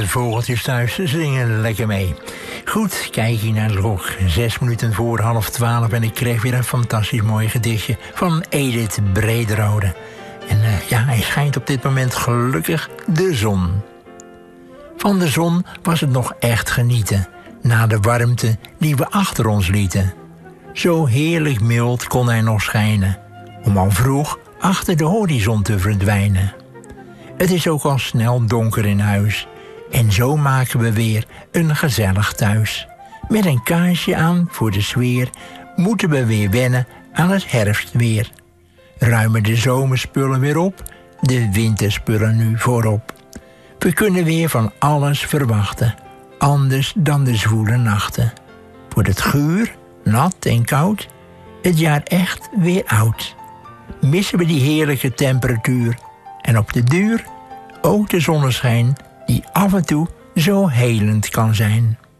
de vogeltjes thuis zingen lekker mee. Goed, kijk hier naar de klok. 6 minuten voor 11:30 en ik kreeg weer een fantastisch mooi gedichtje van Edith Brederode. En hij schijnt op dit moment gelukkig de zon. Van de zon was het nog echt genieten, na de warmte die we achter ons lieten. Zo heerlijk mild kon hij nog schijnen, om al vroeg achter de horizon te verdwijnen. Het is ook al snel donker in huis, en zo maken we weer een gezellig thuis. Met een kaarsje aan voor de sfeer moeten we weer wennen aan het herfstweer. Ruimen de zomerspullen weer op, de winterspullen nu voorop. We kunnen weer van alles verwachten, anders dan de zwoele nachten. Wordt het guur, nat en koud, het jaar echt weer oud. Missen we die heerlijke temperatuur en op de duur ook de zonneschijn die af en toe zo helend kan zijn.